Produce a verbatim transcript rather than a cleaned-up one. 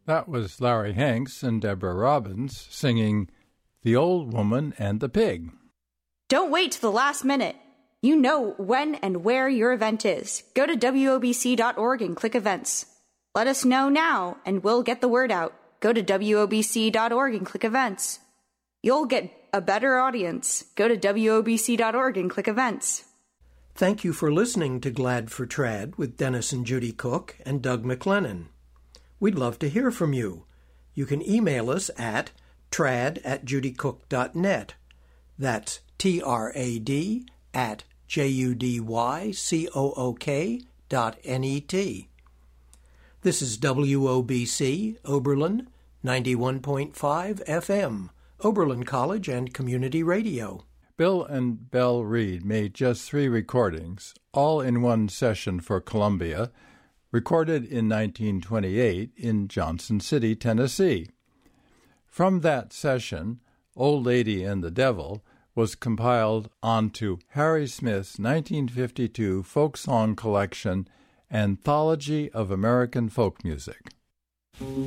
That was Larry Hanks and Deborah Robbins singing The Old Woman and the Pig. Don't wait till the last minute. You know when and where your event is. Go to W O B C dot org and click Events. Let us know now, and we'll get the word out. Go to W O B C dot org and click Events. You'll get a better audience. Go to W O B C dot org and click Events. Thank you for listening to Glad for Trad with Dennis and Judy Cook and Doug McLennan. We'd love to hear from you. You can email us at trad at judycook dot net. That's T R A D at J U D Y C O O K dot N E T. This is W O B C, Oberlin, ninety-one point five F M, Oberlin College and Community Radio. Bill and Belle Reed made just three recordings, all in one session for Columbia, recorded in nineteen twenty-eight in Johnson City, Tennessee. From that session, Old Lady and the Devil was compiled onto Harry Smith's nineteen fifty-two folk song collection, Anthology of American Folk Music.